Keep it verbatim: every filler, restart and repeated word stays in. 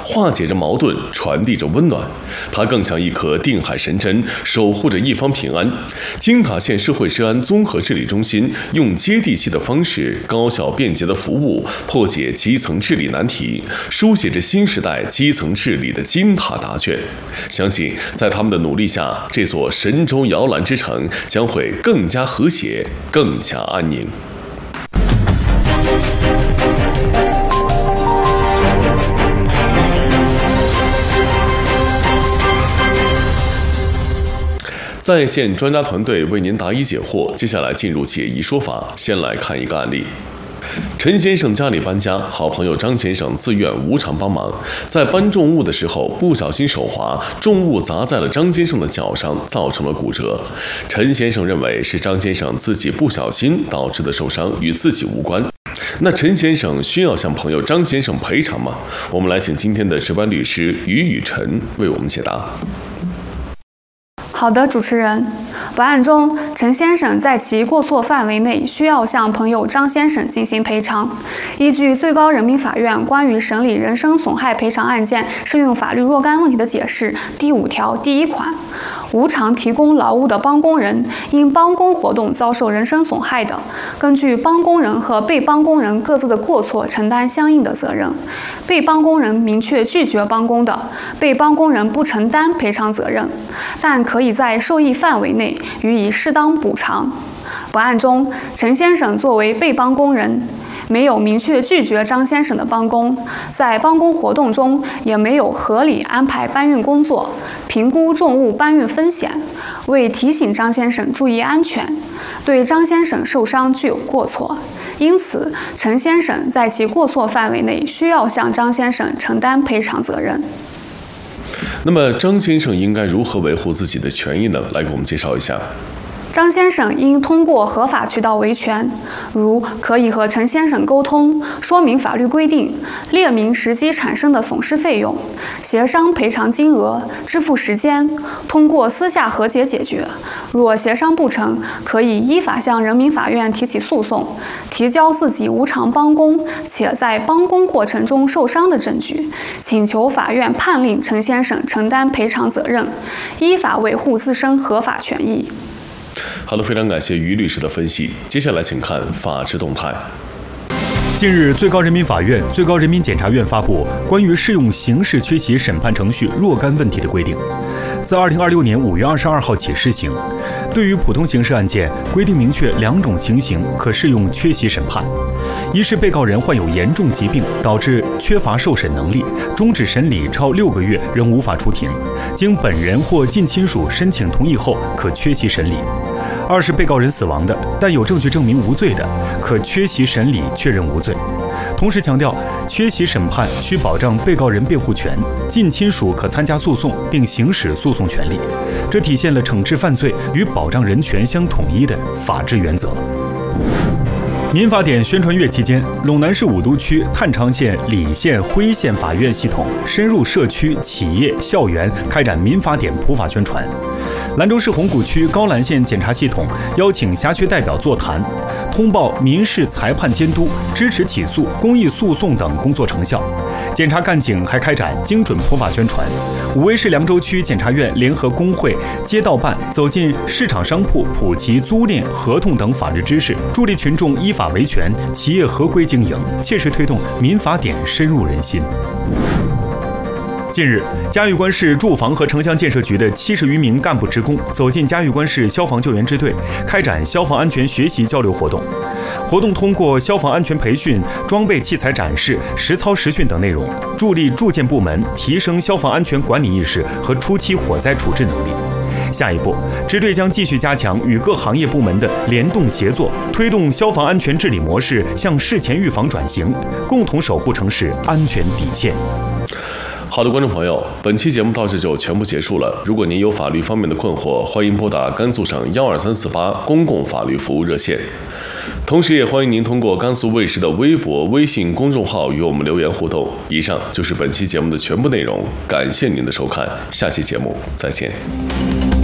化解着矛盾，传递着温暖。它更像一颗定海神针，守护着一方平安。金塔县社会治安综合治理中心用接地气的方式，高效便捷的服务，破解基层治理难题，书写着新时代基层治理的金塔答卷。相信在他们的努力下，这座神州摇篮之城将会更加和谐，更加安宁。在线专家团队为您答疑解惑，接下来进入解疑说法。先来看一个案例。陈先生家里搬家，好朋友张先生自愿无偿帮忙，在搬重物的时候不小心手滑，重物砸在了张先生的脚上，造成了骨折。陈先生认为是张先生自己不小心导致的受伤，与自己无关。那陈先生需要向朋友张先生赔偿吗？我们来请今天的值班律师于雨辰为我们解答。 好的，主持人，本案中，陈先生在其过错范围内需要向朋友张先生进行赔偿。依据最高人民法院关于审理人身损害赔偿案件适用法律若干问题的解释第五条第一款，无偿提供劳务的帮工人因帮工活动遭受人身损害的，根据帮工人和被帮工人各自的过错承担相应的责任。被帮工人明确拒绝帮工的，被帮工人不承担赔偿责任，但可以在受益范围内予以适当补偿。本案中，陈先生作为被帮工人，没有明确拒绝张先生的帮工，在帮工活动中也没有合理安排搬运工作，评估重物搬运风险，未提醒张先生注意安全，对张先生受伤具有过错。因此，陈先生在其过错范围内需要向张先生承担赔偿责任。 那么，张先生应该如何维护自己的权益呢？来给我们介绍一下。 张先生应通过合法渠道维权，如可以和陈先生沟通，说明法律规定，列明实际产生的损失费用，协商赔偿金额、支付时间，通过私下和解解决。若协商不成，可以依法向人民法院提起诉讼，提交自己无偿帮工且在帮工过程中受伤的证据，请求法院判令陈先生承担赔偿责任，依法维护自身合法权益。 好的，非常感谢于律师的分析。接下来请看法治动态。 近日，最高人民法院、最高人民检察院发布关于适用刑事缺席审判程序若干问题的规定，自二零二六年五月二十二号起施行。对于普通刑事案件，规定明确两种情形可适用缺席审判：一是被告人患有严重疾病，导致缺乏受审能力，终止审理超六个月仍无法出庭，经本人或近亲属申请同意后，可缺席审理。二是被告人死亡的，但有证据证明无罪的，可缺席审理确认无罪。同时强调，缺席审判需保障被告人辩护权，近亲属可参加诉讼并行使诉讼权利，这体现了惩治犯罪与保障人权相统一的法治原则。民法典宣传月期间，陇南市武都区郯昌县、澧县、辉县法院系统深入社区、企业、校园，开展民法典普法宣传。兰州市红谷区高兰县检察系统邀请辖区代表座谈，通报民事裁判监督、支持起诉、公益诉讼等工作成效。检察干警还开展精准普法宣传。武威市凉州区检察院联合工会、街道办走进市场商铺，普及租赁、合同等法律知识，助力群众依法维权、企业合规经营，切实推动民法典深入人心。近日，嘉峪关市住房和城乡建设局的七十余名干部职工走进嘉峪关市消防救援支队，开展消防安全学习交流活动。活动通过消防安全培训、装备器材展示、实操实训等内容，助力住建部门提升消防安全管理意识和初期火灾处置能力。下一步，支队将继续加强与各行业部门的联动协作，推动消防安全治理模式向事前预防转型，共同守护城市安全底线。 好的，观众朋友，本期节目到这就全部结束了。如果您有法律方面的困惑，欢迎拨打甘肃省幺二三四八公共法律服务热线。同时，也欢迎您通过甘肃卫视的微博、微信公众号与我们留言互动。以上就是本期节目的全部内容，感谢您的收看，下期节目再见。